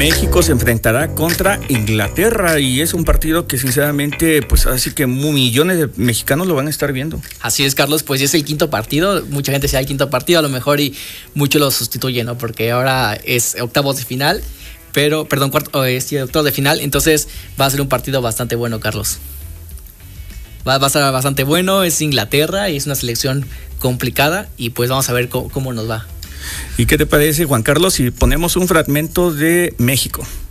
México se enfrentará contra Inglaterra y es un partido que sinceramente, pues así que millones de mexicanos lo van a estar viendo. Así es, Carlos, pues ya es el quinto partido, mucha gente sea el quinto partido a lo mejor y mucho lo sustituye, ¿no? Porque ahora es octavos de final, octavos de final, entonces va a ser un partido bastante bueno, Carlos. Va a ser bastante bueno, es Inglaterra y es una selección complicada y pues vamos a ver cómo nos va. ¿Y qué te parece, Juan Carlos, si ponemos un fragmento de México?